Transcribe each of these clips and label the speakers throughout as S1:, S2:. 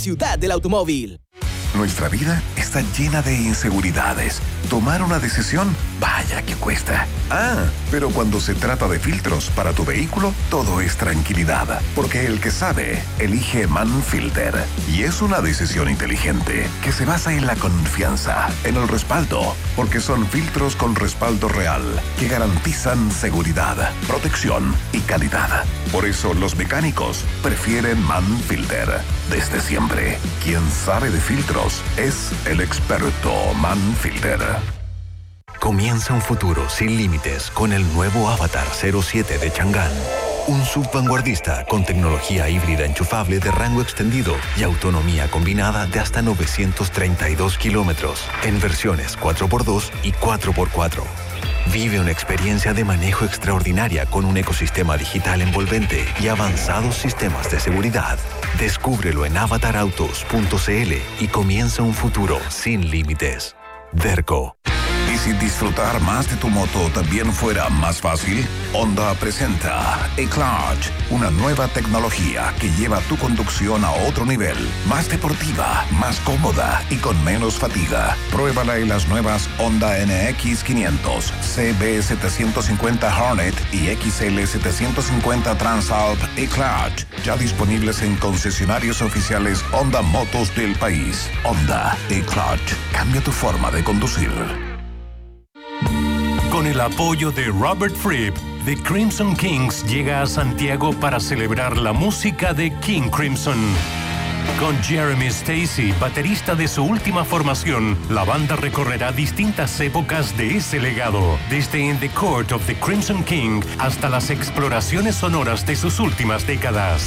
S1: Ciudad del Automóvil.
S2: Nuestra vida está llena de inseguridades. Tomar una decisión, vaya que cuesta. Pero cuando se trata de filtros para tu vehículo, todo es tranquilidad. Porque el que sabe, elige Manfilter. Y es una decisión inteligente que se basa en la confianza, en el respaldo. Porque son filtros con respaldo real que garantizan seguridad, protección y calidad. Por eso los mecánicos prefieren Manfilter. Desde siempre, quien sabe de filtros es el experto Manfilter.
S3: Comienza un futuro sin límites con el nuevo Avatar 07 de Chang'an. Un subvanguardista con tecnología híbrida enchufable de rango extendido y autonomía combinada de hasta 932 kilómetros en versiones 4x2 y 4x4. Vive una experiencia de manejo extraordinaria con un ecosistema digital envolvente y avanzados sistemas de seguridad. Descúbrelo en avatarautos.cl y comienza un futuro sin límites. Derco.
S2: ¿Y si disfrutar más de tu moto también fuera más fácil? Honda presenta eClutch, una nueva tecnología que lleva tu conducción a otro nivel, más deportiva, más cómoda y con menos fatiga. Pruébala en las nuevas Honda NX500, CB750 Hornet y XL750 Transalp eClutch, ya disponibles en concesionarios oficiales Honda Motos del país. Honda eClutch, cambia tu forma de conducir.
S4: Con el apoyo de Robert Fripp, The Crimson Kings llega a Santiago para celebrar la música de King Crimson. Con Jeremy Stacy, baterista de su última formación, la banda recorrerá distintas épocas de ese legado, desde In the Court of the Crimson King hasta las exploraciones sonoras de sus últimas décadas.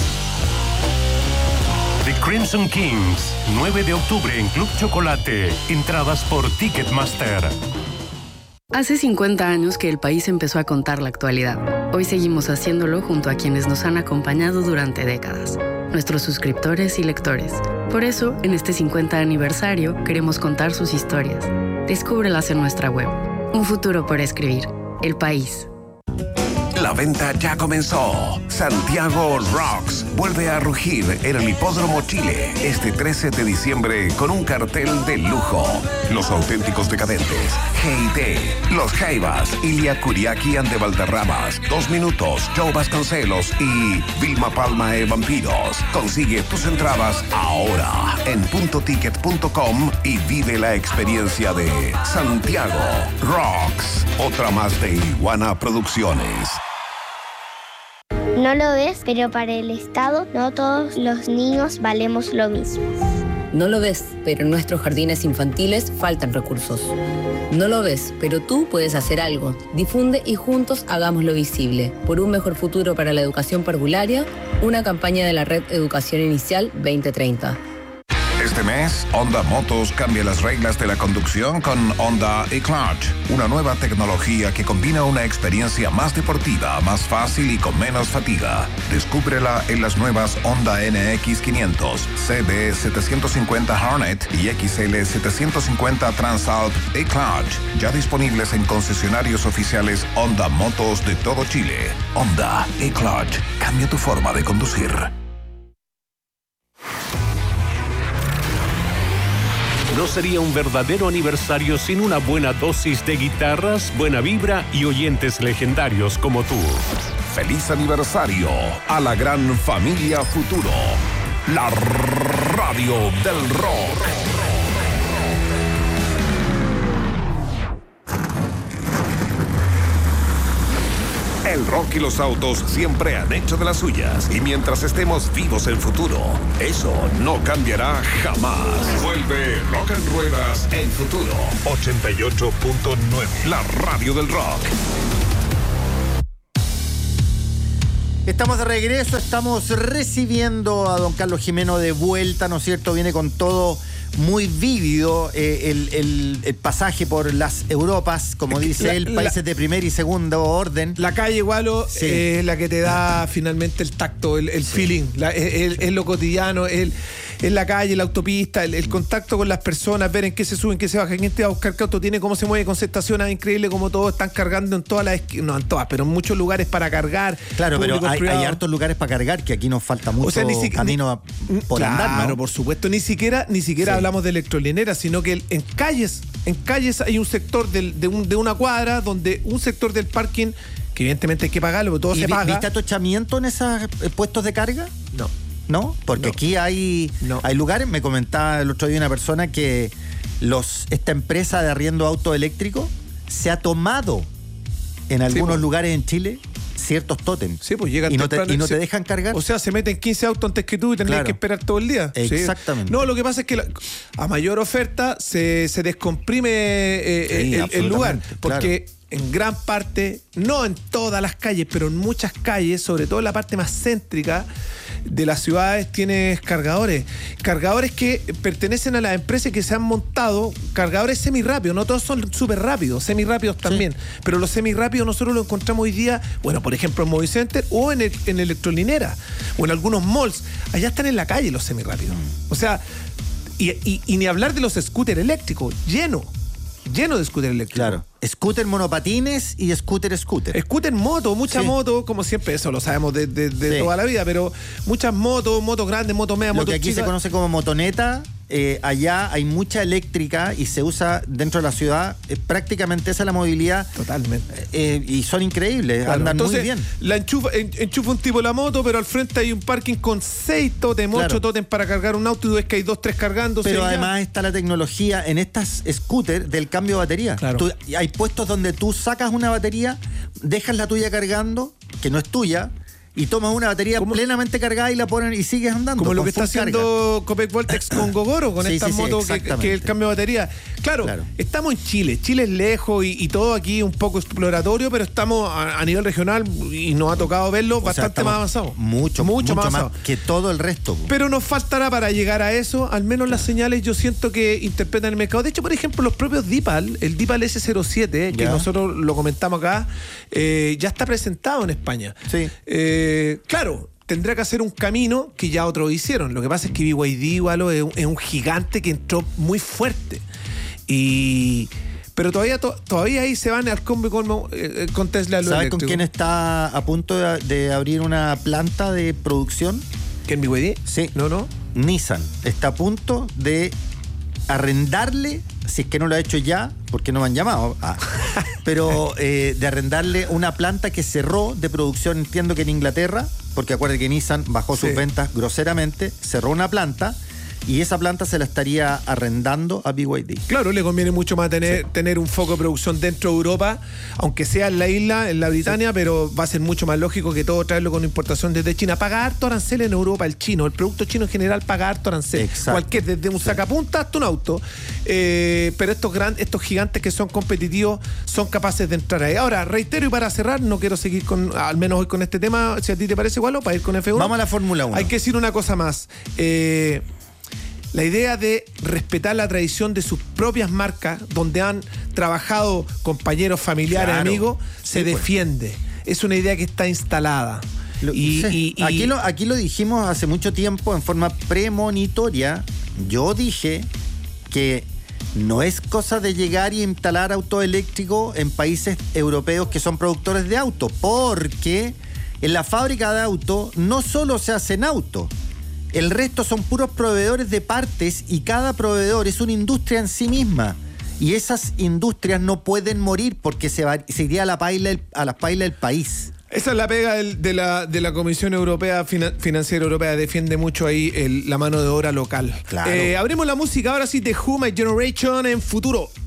S4: The Crimson Kings, 9 de octubre en Club Chocolate. Entradas por Ticketmaster.
S5: Hace 50 años que el país empezó a contar la actualidad. Hoy seguimos haciéndolo junto a quienes nos han acompañado durante décadas, nuestros suscriptores y lectores. Por eso, en este 50 aniversario, queremos contar sus historias. Descúbrelas en nuestra web. Un futuro por escribir. El País.
S2: La venta ya comenzó. Santiago Rocks vuelve a rugir en el Hipódromo Chile este 13 de diciembre con un cartel de lujo. Los auténticos decadentes, G&T, Los Jaivas, Ilia Kuriaki and de Valderramas, 2 Minutos, Joe Vasconcelos y Vilma Palma e Vampiros. Consigue tus entradas ahora en puntoticket.com y vive la experiencia de Santiago Rocks. Otra más de Iguana Producciones.
S6: No lo ves, pero para el Estado no todos los niños valemos lo mismo.
S7: No lo ves, pero en nuestros jardines infantiles faltan recursos. No lo ves, pero tú puedes hacer algo. Difunde y juntos hagámoslo visible. Por un mejor futuro para la educación parvularia, una campaña de la Red Educación Inicial 2030.
S2: Este mes, Honda Motos cambia las reglas de la conducción con Honda eClutch, una nueva tecnología que combina una experiencia más deportiva, más fácil y con menos fatiga. Descúbrela en las nuevas Honda NX500, CB750 Hornet y XL750 Transalp eClutch, ya disponibles en concesionarios oficiales Honda Motos de todo Chile. Honda eClutch, cambia tu forma de conducir.
S4: No sería un verdadero aniversario sin una buena dosis de guitarras, buena vibra y oyentes legendarios como tú.
S2: Feliz aniversario a la gran familia Futuro, la radio del rock. El rock y los autos siempre han hecho de las suyas. Y mientras estemos vivos en Futuro, eso no cambiará jamás. Vuelve Rock en Ruedas en Futuro 88.9. La radio del rock.
S8: Estamos de regreso, estamos recibiendo a don Carlos Jimeno de vuelta, ¿no es cierto? Viene con todo muy vívido, el pasaje por las Europas, como dice él, países de primer y segundo orden.
S9: La calle Gualo es la que te da finalmente el tacto, el feeling, es lo cotidiano,
S1: en la calle, en la autopista, el contacto con las personas, ver en qué se suben, en qué se bajan, quién te va a buscar, qué auto tiene, cómo se mueve, con estaciones, increíble como todos están cargando en todas las esquinas, no en todas, pero en muchos lugares para cargar.
S8: Claro, pero hay hartos lugares para cargar, que aquí nos falta mucho camino por andar, ¿no?
S1: Claro, por supuesto, ni siquiera hablamos de electrolineras, sino que en calles hay un sector de una cuadra donde un sector del parking, que evidentemente hay que pagarlo, pero todo se paga.
S8: ¿Viste atochamiento en esos puestos de carga?
S1: No.
S8: ¿No? Porque aquí hay lugares, me comentaba el otro día una persona que esta empresa de arriendo auto eléctrico se ha tomado en algunos lugares en Chile ciertos tótems.
S1: Sí, pues llegan
S8: y no te dejan cargar.
S1: O sea, se meten 15 autos antes que tú y tendrías que esperar todo el día.
S8: Exactamente.
S1: ¿Sí? No, lo que pasa es que a mayor oferta se descomprime el lugar. Porque en gran parte, no en todas las calles, pero en muchas calles, sobre todo en la parte más céntrica de las ciudades, tienes cargadores que pertenecen a las empresas que se han montado, cargadores semirápidos, no todos son súper rápidos, semirápidos también, pero los semirápidos nosotros los encontramos hoy día, bueno, por ejemplo en Movicenter o en electrolinera o en algunos malls, allá están en la calle los semirápidos, o sea, y ni hablar de los scooters eléctricos, lleno de scooter eléctricos.
S8: Claro. Scooter monopatines y scooter.
S1: Scooter moto, mucha moto, como siempre, eso lo sabemos de toda la vida, pero muchas motos grandes, motos medias, motos chicas.
S8: Lo que aquí se conoce como motoneta, allá hay mucha eléctrica y se usa dentro de la ciudad, prácticamente esa es la movilidad.
S1: Totalmente.
S8: Y son increíbles, claro, andan muy bien.
S1: La enchufa un tipo la moto, pero al frente hay un parking con 6 tótems, 8 tótems para cargar un auto y tú ves que hay 2, 3 cargándose.
S8: Pero además está la tecnología en estas scooters del cambio de batería.
S1: Claro.
S8: Hay puestos donde tú sacas una batería, dejas la tuya cargando, que no es tuya, y tomas una batería plenamente cargada y la ponen y sigues andando.
S1: Como lo que está haciendo Copec Voltex con Gogoro, con estas motos que el cambio de batería. Claro, estamos en Chile. Chile es lejos y todo aquí un poco exploratorio, pero estamos a nivel regional y nos ha tocado verlo bastante más avanzado.
S8: Mucho más avanzado que todo el resto.
S1: Pero nos faltará para llegar a eso, al menos las señales yo siento que interpretan el mercado. De hecho, por ejemplo, los propios DIPAL, el DIPAL S07, que nosotros lo comentamos acá, ya está presentado en España.
S8: Sí.
S1: Claro, tendrá que hacer un camino que ya otros hicieron. Lo que pasa es que BYD igual es un gigante que entró muy fuerte. Pero todavía ahí se van al combo con Tesla.
S8: ¿Sabes con quién está a punto de abrir una planta de producción?
S1: ¿Quién, BYD?
S8: Sí.
S1: No.
S8: Nissan está a punto de arrendarle, si es que no lo ha hecho ya, porque no me han llamado, pero de arrendarle una planta que cerró de producción, entiendo que en Inglaterra, porque acuérdate que Nissan bajó sus ventas groseramente, cerró una planta y esa planta se la estaría arrendando a BYD.
S1: Claro, le conviene mucho más tener un foco de producción dentro de Europa, aunque sea en la isla, en la Britania, pero va a ser mucho más lógico que todo traerlo con importación desde China. Paga harto arancel en Europa el chino, el producto chino en general paga harto arancel.
S8: Exacto.
S1: Desde un sacapunta hasta un auto. Pero estos gigantes que son competitivos son capaces de entrar ahí. Ahora, reitero y para cerrar, no quiero seguir al menos hoy con este tema, si a ti te parece igual o para ir con F1.
S8: Vamos a la Fórmula 1.
S1: Hay que decir una cosa más. La idea de respetar la tradición de sus propias marcas, donde han trabajado compañeros, familiares, amigos, se defiende. Es una idea que está instalada.
S8: Aquí lo dijimos hace mucho tiempo en forma premonitoria. Yo dije que no es cosa de llegar y instalar autos eléctricos en países europeos que son productores de autos, porque en la fábrica de autos no solo se hacen autos, el resto son puros proveedores de partes y cada proveedor es una industria en sí misma. Y esas industrias no pueden morir porque se iría a las pailas del país.
S1: Esa es la pega de la Comisión Europea, Financiera Europea, defiende mucho ahí la mano de obra local.
S8: Claro.
S1: Abrimos la música ahora sí de Who My Generation en Futuro.